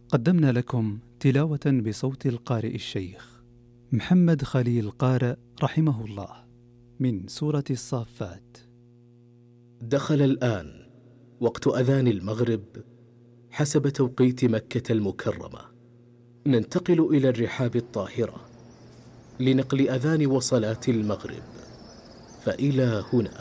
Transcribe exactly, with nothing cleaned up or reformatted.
قدمنا لكم تلاوة بصوت القارئ الشيخ محمد خليل قارئ رحمه الله من سورة الصافات. دخل الآن وقت أذان المغرب حسب توقيت مكة المكرمة. ننتقل إلى الرحاب الطاهرة لنقل أذان وصلاة المغرب، فإلى هنا.